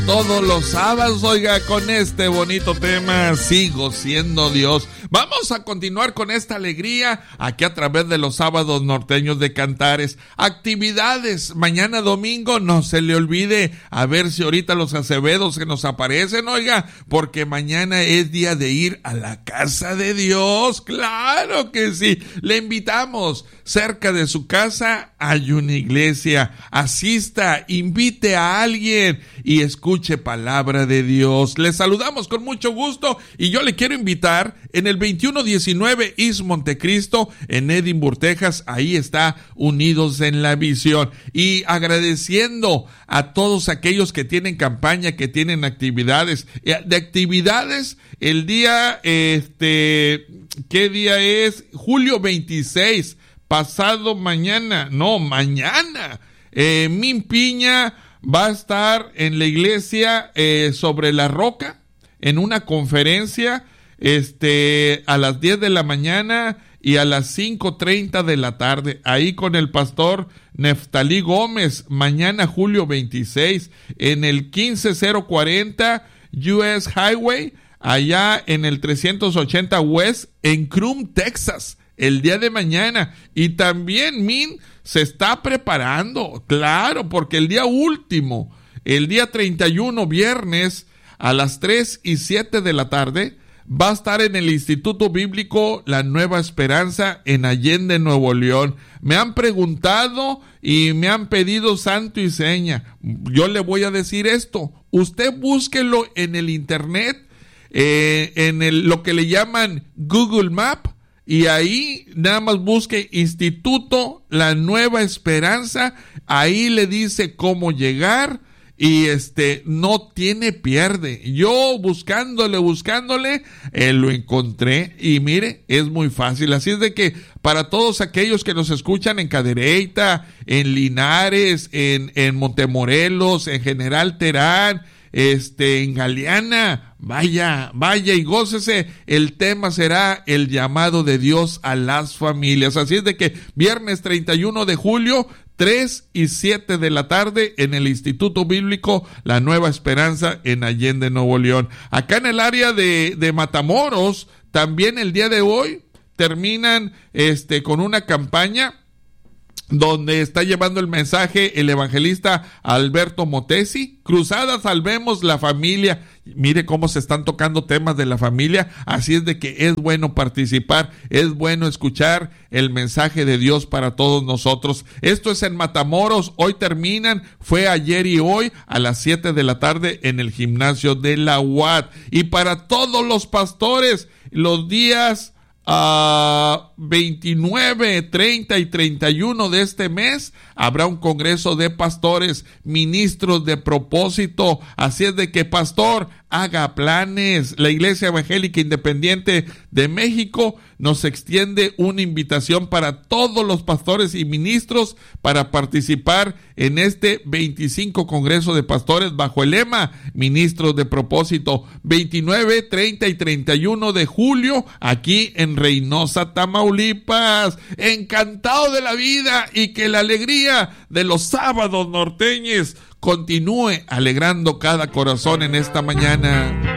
Todos los sábados, oiga, con este bonito tema, Sigo Siendo Dios. Vamos a continuar con esta alegría aquí a través de los sábados norteños de Cantares. Actividades, mañana domingo, no se le olvide, a ver si ahorita los Acevedos que nos aparecen, oiga, porque mañana es día de ir a la casa de Dios. Claro que sí, le invitamos. Cerca de su casa hay una iglesia, asista, invite a alguien y escuche palabra de Dios. Les saludamos con mucho gusto y yo le quiero invitar en el 2119 East Montecristo en Edinburgh, Texas. Ahí está Unidos en la Visión. Y agradeciendo a todos aquellos que tienen campaña, que tienen actividades. De actividades, el día, ¿qué día es? Julio 26, pasado mañana, Min Piña va a estar en la iglesia sobre la roca en una conferencia a las 10 de la mañana y a las 5:30 de la tarde, ahí con el pastor Neftalí Gómez, mañana julio 26, en el 15040 US Highway, allá en el 380 West, en Crum, Texas, el día de mañana. Y también Min se está preparando, claro, porque el día último, el día 31, viernes, a las 3 y 7 de la tarde, va a estar en el Instituto Bíblico La Nueva Esperanza en Allende, Nuevo León. Me han preguntado y me han pedido santo y seña. Yo le voy a decir esto. Usted búsquelo en el internet, lo que le llaman Google Map, y ahí nada más busque Instituto La Nueva Esperanza. Ahí le dice cómo llegar. Y no tiene pierde. Yo buscándole, lo encontré y mire, es muy fácil. Así es de que para todos aquellos que nos escuchan en Cadereyta, en Linares, en Montemorelos, en General Terán, en Galeana, vaya y gócese. El tema será el llamado de Dios a las familias. Así es de que viernes 31 de julio, 3 y 7 de la tarde en el Instituto Bíblico La Nueva Esperanza en Allende, Nuevo León. Acá en el área de Matamoros, también el día de hoy terminan con una campaña donde está llevando el mensaje el evangelista Alberto Motesi. Cruzada Salvemos la Familia. Mire cómo se están tocando temas de la familia. Así es de que es bueno participar, es bueno escuchar el mensaje de Dios para todos nosotros. Esto es en Matamoros. Hoy terminan, fue ayer y hoy a las 7 de la tarde en el gimnasio de la UAT. Y para todos los pastores, los días 29, 30 y 31 de este mes habrá un congreso de pastores, ministros de propósito. Así es de que, pastor, haga planes. La Iglesia Evangélica Independiente de México nos extiende una invitación para todos los pastores y ministros para participar en este 25 Congreso de Pastores bajo el lema Ministros de Propósito, 29, 30 y 31 de julio aquí en Reynosa, Tamaulipas. Encantado de la vida y que la alegría de los sábados norteños continúe alegrando cada corazón en esta mañana.